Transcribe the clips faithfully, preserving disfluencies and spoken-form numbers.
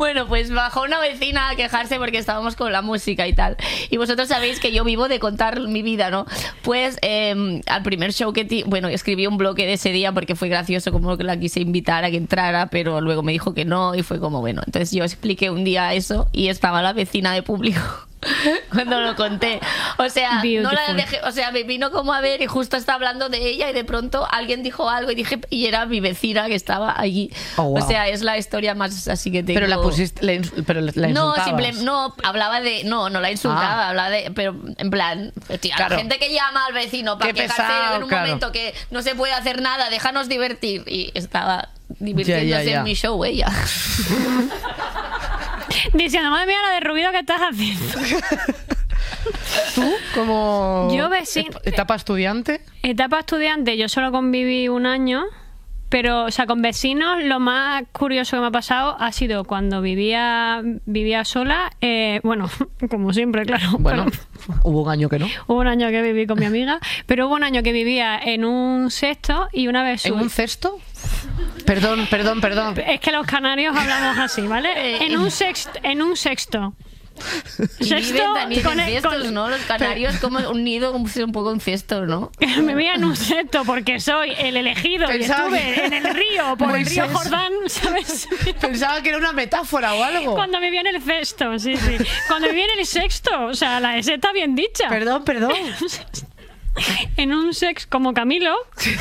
Bueno, pues bajó una vecina a quejarse porque estábamos con la música y tal. Y vosotros sabéis que yo vivo de contar mi vida, ¿no? Pues eh, al primer show que... Ti- bueno, escribí un bloque de ese día porque fue gracioso, como que la quise invitar a que entrara, pero luego me dijo que no y fue como, bueno. Entonces yo expliqué un día eso y estaba la vecina de público cuando lo conté. O sea, no la dejé, o sea, me vino como a ver y justo estaba hablando de ella y de pronto alguien dijo algo y dije, y era mi vecina que estaba allí. Oh, wow. O sea, es la historia más así que tengo. Pero la pusiste, la, ins- pero la No, insultabas. simple, no, hablaba de, no, no la insultaba, Ah. hablaba de, pero en plan, tía, Claro. la gente que llama al vecino para Qué quejarse pesado, en un claro. momento que no se puede hacer nada, déjanos divertir. Y estaba divirtiéndose Ya, ya, ya. en mi show ella. Diciendo, madre mía, la de ruido que estás haciendo. ¿Tú como Yo vecin- etapa estudiante? Etapa estudiante, yo solo conviví un año, pero, o sea, con vecinos lo más curioso que me ha pasado ha sido cuando vivía vivía sola, eh, bueno, como siempre, claro. Bueno, pero hubo un año que no. hubo un año que viví con mi amiga, pero hubo un año que vivía en un sexto y una vez ¿En subí- un cesto? Perdón, perdón, perdón. Es que los canarios hablamos así, ¿vale? En un sexto, en un sexto. Y Sexto, viven también con en el- cestos, con- ¿no? Los canarios como un nido, como si un poco un cesto, ¿no? Me vivía en un sexto porque soy el elegido Pensaba y estuve que- en el río, por el río Moisés. Jordán, ¿sabes? Pensaba que era una metáfora o algo. Cuando vivía en el sexto, sí, sí. Cuando vivía en el sexto, o sea, la S está bien dicha. Perdón, perdón. En un sex como Camilo.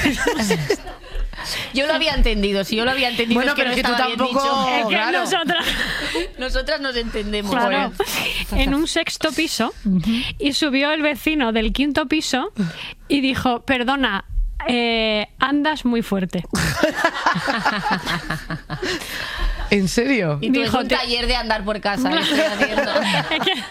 Yo lo había entendido, si yo lo había entendido Bueno, es que pero no es que tú estaba bien tampoco- dicho. Es que claro. nosotras, Nosotras nos entendemos. claro, Pues. en un sexto piso, y subió el vecino del quinto piso y dijo, perdona, eh, andas muy fuerte. ¿En serio? Y tú Dijo, es un te- taller de andar por casa, que estoy haciendo. Es que-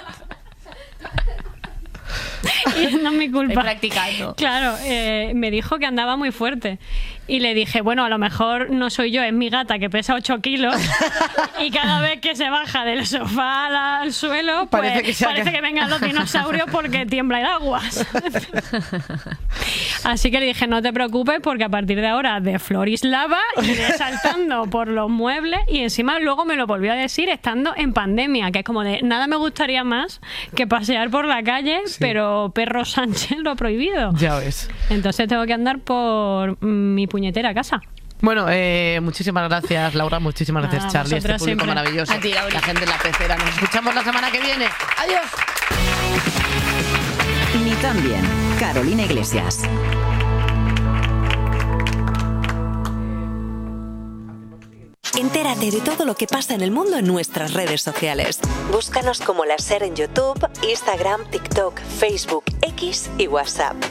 Y no es mi Estoy culpa. practicando. Claro, eh, me dijo que andaba muy fuerte. Y le dije, bueno, a lo mejor no soy yo, es mi gata que pesa ocho kilos y cada vez que se baja del sofá al, al suelo, pues Parece que se ha parece ca- que vengan los dinosaurios porque tiembla el agua. Así que le dije, no te preocupes porque a partir de ahora de Florislava iré saltando por los muebles y encima luego me lo volvió a decir estando en pandemia, que es como de, nada me gustaría más que pasear por la calle, pero Perro Sánchez lo ha prohibido. Ya ves. Entonces tengo que andar por mm, mi puñetera casa. Bueno, eh, muchísimas gracias, Laura. Muchísimas gracias, Nada, Charlie. Este vosotras público siempre. maravilloso. A ti, Laura. La gente en la pecera. Nos escuchamos la semana que viene. ¡Adiós! Ni tan bien. Carolina Iglesias. Entérate de todo lo que pasa en el mundo en nuestras redes sociales. Búscanos como La Ser en YouTube, Instagram, TikTok, Facebook, X y WhatsApp.